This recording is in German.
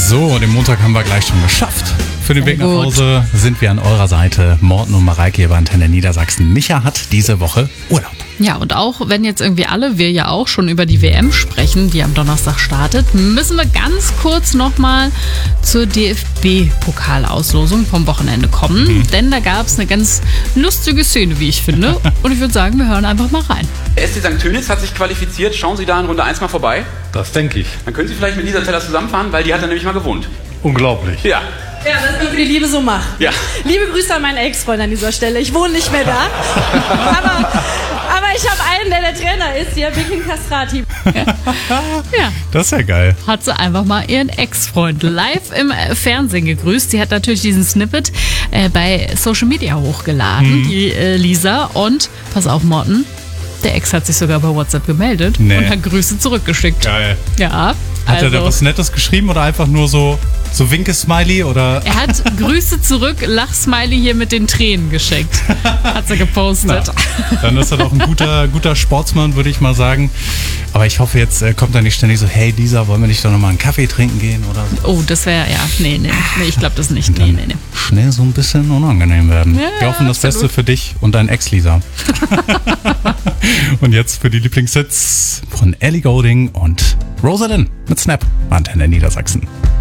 So, den Montag haben wir gleich schon geschafft. Für den Weg nach Hause sind wir an eurer Seite. Morten und Mareike hier bei Antenne Niedersachsen. Micha hat diese Woche Urlaub. Ja, und auch wenn jetzt irgendwie alle, wir ja auch schon über die WM sprechen, die am Donnerstag startet, müssen wir ganz kurz nochmal zur DFB-Pokalauslosung vom Wochenende kommen. Denn da gab es eine ganz lustige Szene, wie ich finde. Und ich würde sagen, wir hören einfach mal rein. Der SC St. Tönitz hat sich qualifiziert. Schauen Sie da in Runde 1 mal vorbei. Das denke ich. Dann können Sie vielleicht mit Lisa Teller zusammenfahren, weil die hat da nämlich mal gewohnt. Unglaublich. Ja. Ja, was man für die Liebe so macht. Ja. Liebe Grüße an meinen Ex-Freund an dieser Stelle. Ich wohne nicht mehr da. aber ich habe einen, der Trainer ist hier, Bikin Castrati. Ja, Das ist ja geil. hat sie einfach mal ihren Ex-Freund live im Fernsehen gegrüßt. Sie hat natürlich diesen Snippet bei Social Media hochgeladen, die Lisa. Und, pass auf, Morten, der Ex hat sich sogar bei WhatsApp gemeldet und hat Grüße zurückgeschickt. Geil. Ja, Hat er da was Nettes geschrieben oder einfach nur so Winke-Smiley? Oder? Er hat Grüße zurück, Lachsmiley hier mit den Tränen geschickt. Hat sie gepostet. Na, dann ist er doch ein guter Sportsmann, würde ich mal sagen. Aber ich hoffe, jetzt kommt er nicht ständig so, hey Lisa, wollen wir nicht doch nochmal einen Kaffee trinken gehen? Oder so. Oh, das wäre, ja, nee, ich glaube das nicht. Nee. Schnell so ein bisschen unangenehm werden. Ja, Wir hoffen das absolut. Beste für dich und deinen Ex, Lisa. Und jetzt für die Lieblingshits von Ellie Goulding und Rosalind mit Snap, Antenne Niedersachsen.